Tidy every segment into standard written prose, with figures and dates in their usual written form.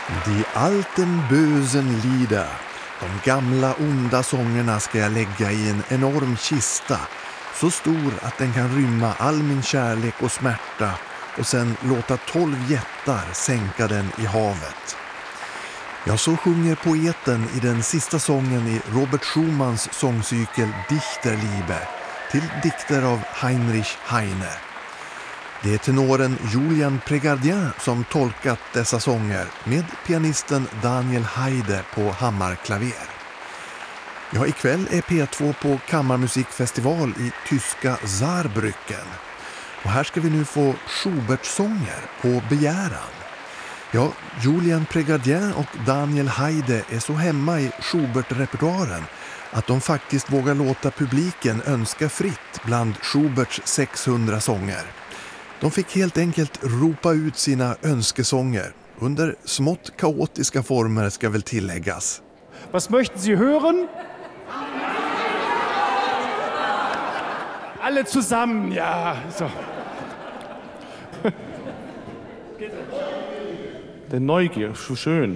Die alten bösen Lieder. De gamla onda sångerna ska jag lägga i en enorm kista. Så stor att den kan rymma all min kärlek och smärta. Och sen låta 12 jättar sänka den i havet. Ja, så sjunger poeten i den sista sången i Robert Schumanns sångcykel Dichterliebe till dikter av Heinrich Heine. Det är tenoren Julian Prégardien som tolkat dessa sånger med pianisten Daniel Heide på hammarklaver. Ja, ikväll är P2 på kammarmusikfestival i tyska Saarbrücken. Och här ska vi nu få Schubert-sånger på begäran. Ja, Julian Prégardien och Daniel Heide är så hemma i Schubert-repertoaren att de faktiskt vågar låta publiken önska fritt bland Schuberts 600 sånger. De fick helt enkelt ropa ut sina önskesånger under smått kaotiska former ska väl tilläggas. Was möchten Sie hören? Alle zusammen, ja. So. Der Neugier, so schön.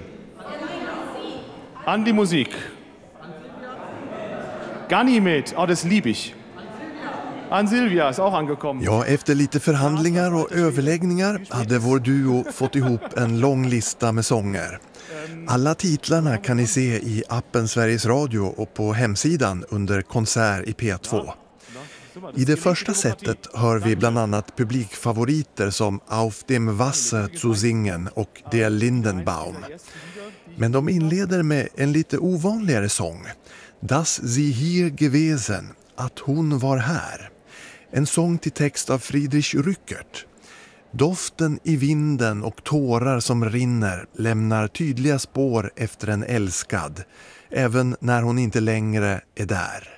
An die Musik. Ganymed, das liebe ich. An Silvia ist auch angekommen. Ja, efter lite förhandlingar och överläggningar hade vår duo fått ihop en lång lista med sånger. Alla titlarna kan ni se i appen Sveriges Radio och på hemsidan under konsert i P2. I det första sättet hör vi bland annat publikfavoriter som Auf dem Wasser zu singen och Der Lindenbaum. Men de inleder med en lite ovanligare sång. Das sie hier gewesen, att hon var här. En sång till text av Friedrich Rückert. Doften i vinden och tårar som rinner lämnar tydliga spår efter en älskad, även när hon inte längre är där.